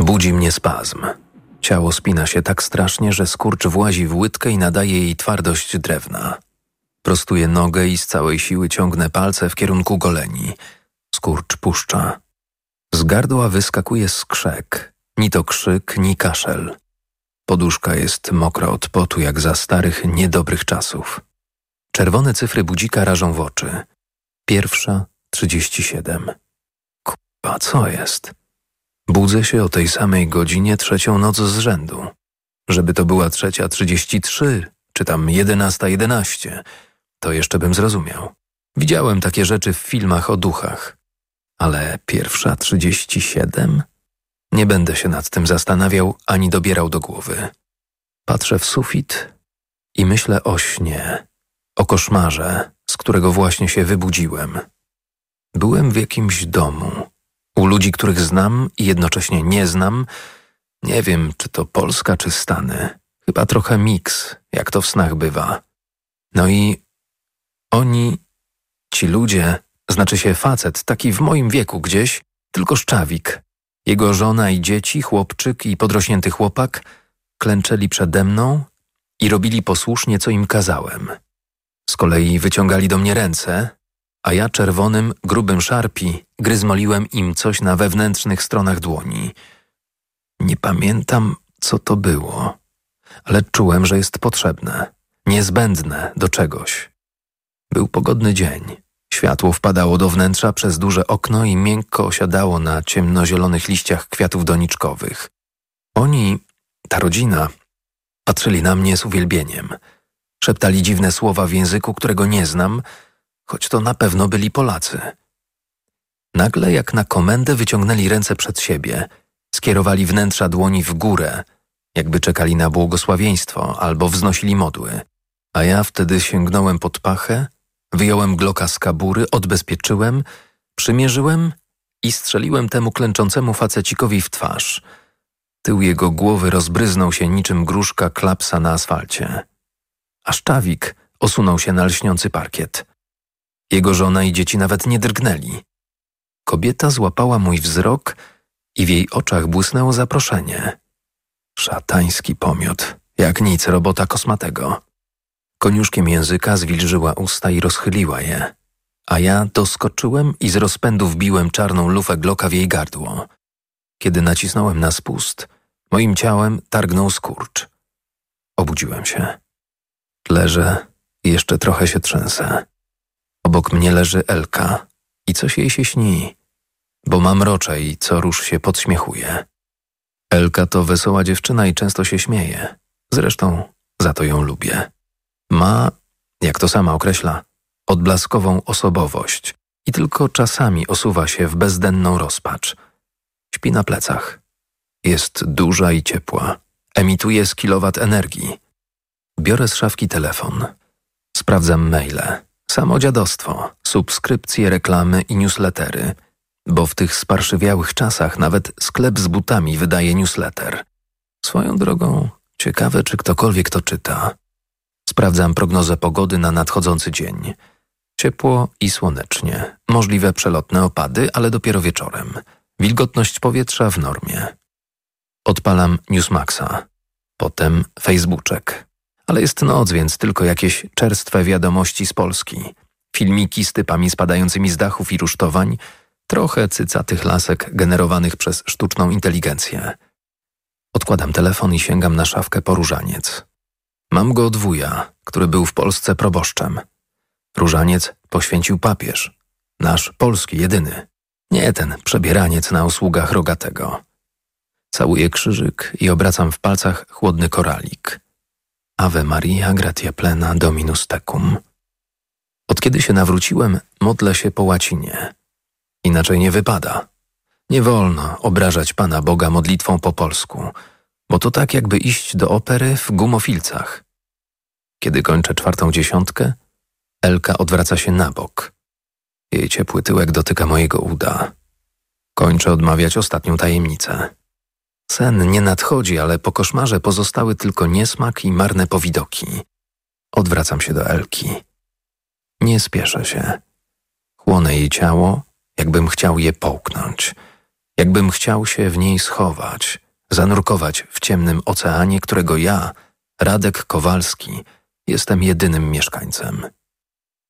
Budzi mnie spazm. Ciało spina się tak strasznie, że skurcz włazi w łydkę i nadaje jej twardość drewna. Prostuję nogę i z całej siły ciągnę palce w kierunku goleni. Skurcz puszcza. Z gardła wyskakuje skrzek. Ni to krzyk, ni kaszel. Poduszka jest mokra od potu, jak za starych, niedobrych czasów. Czerwone cyfry budzika rażą w oczy. 1:37. Kurwa, co jest? Budzę się o tej samej godzinie 3. noc z rzędu. Żeby to była 3:33, czy tam 11:11, to jeszcze bym zrozumiał. Widziałem takie rzeczy w filmach o duchach. Ale 1:37? Nie będę się nad tym zastanawiał ani dobierał do głowy. Patrzę w sufit i myślę o śnie, o koszmarze, z którego właśnie się wybudziłem. Byłem w jakimś domu, u ludzi, których znam i jednocześnie nie znam. Nie wiem, czy to Polska, czy Stany. Chyba trochę miks, jak to w snach bywa. No i oni, ci ludzie, znaczy się facet, taki w moim wieku gdzieś, tylko szczawik. Jego żona i dzieci, chłopczyk i podrośnięty chłopak klęczeli przede mną i robili posłusznie, co im kazałem. Z kolei wyciągali do mnie ręce, a ja czerwonym, grubym szarpi gryzmoliłem im coś na wewnętrznych stronach dłoni. Nie pamiętam, co to było, ale czułem, że jest potrzebne, niezbędne do czegoś. Był pogodny dzień. Światło wpadało do wnętrza przez duże okno i miękko osiadało na ciemnozielonych liściach kwiatów doniczkowych. Oni, ta rodzina, patrzyli na mnie z uwielbieniem. Szeptali dziwne słowa w języku, którego nie znam, choć to na pewno byli Polacy. Nagle, jak na komendę, wyciągnęli ręce przed siebie, skierowali wnętrza dłoni w górę, jakby czekali na błogosławieństwo albo wznosili modły. A ja wtedy sięgnąłem pod pachę, wyjąłem Glocka z kabury, odbezpieczyłem, przymierzyłem i strzeliłem temu klęczącemu facecikowi w twarz. Tył jego głowy rozbryznął się niczym gruszka klapsa na asfalcie. A szczawik osunął się na lśniący parkiet. Jego żona i dzieci nawet nie drgnęli. Kobieta złapała mój wzrok i w jej oczach błysnęło zaproszenie. Szatański pomiot, jak nic robota kosmatego. Koniuszkiem języka zwilżyła usta i rozchyliła je, a ja doskoczyłem i z rozpędu wbiłem czarną lufę Glocka w jej gardło. Kiedy nacisnąłem na spust, moim ciałem targnął skurcz. Obudziłem się. Leżę i jeszcze trochę się trzęsę. Obok mnie leży Elka i coś jej się śni, bo mamrocze i co rusz się podśmiechuje. Elka to wesoła dziewczyna i często się śmieje. Zresztą za to ją lubię. Ma, jak to sama określa, odblaskową osobowość i tylko czasami osuwa się w bezdenną rozpacz. Śpi na plecach. Jest duża i ciepła. Emituje z kilowat energii. Biorę z szafki telefon. Sprawdzam maile. Samo dziadostwo, subskrypcje, reklamy i newslettery, bo w tych sparszywiałych czasach nawet sklep z butami wydaje newsletter. Swoją drogą, ciekawe, czy ktokolwiek to czyta. Sprawdzam prognozę pogody na nadchodzący dzień. Ciepło i słonecznie. Możliwe przelotne opady, ale dopiero wieczorem. Wilgotność powietrza w normie. Odpalam Newsmaxa. Potem Facebooczek. Ale jest noc, więc tylko jakieś czerstwe wiadomości z Polski. Filmiki z typami spadającymi z dachów i rusztowań. Trochę cycatych lasek generowanych przez sztuczną inteligencję. Odkładam telefon i sięgam na szafkę po różaniec. Mam go od wuja, który był w Polsce proboszczem. Różaniec poświęcił papież. Nasz polski, jedyny. Nie ten przebieraniec na usługach Rogatego. Całuję krzyżyk i obracam w palcach chłodny koralik. Ave Maria, gratia plena, Dominus tecum. Od kiedy się nawróciłem, modlę się po łacinie. Inaczej nie wypada. Nie wolno obrażać Pana Boga modlitwą po polsku, bo to tak jakby iść do opery w gumofilcach. Kiedy kończę 4:10, Elka odwraca się na bok. Jej ciepły tyłek dotyka mojego uda. Kończę odmawiać ostatnią tajemnicę. Sen nie nadchodzi, ale po koszmarze pozostały tylko niesmak i marne powidoki. Odwracam się do Elki. Nie spieszę się. Chłonę jej ciało, jakbym chciał je połknąć. Jakbym chciał się w niej schować, zanurkować w ciemnym oceanie, którego ja, Radek Kowalski, jestem jedynym mieszkańcem.